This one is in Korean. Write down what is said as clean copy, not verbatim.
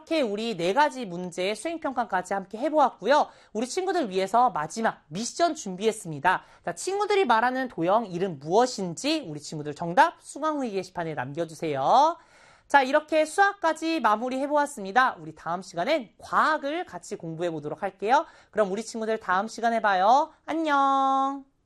이렇게 우리 4가지 문제 수행평가까지 함께 해보았고요. 우리 친구들 위해서 마지막 미션 준비했습니다. 자, 친구들이 말하는 도형 이름 무엇인지 우리 친구들 정답 수강후기 게시판에 남겨주세요. 자, 이렇게 수학까지 마무리해보았습니다. 우리 다음 시간엔 과학을 같이 공부해보도록 할게요. 그럼 우리 친구들 다음 시간에 봐요. 안녕.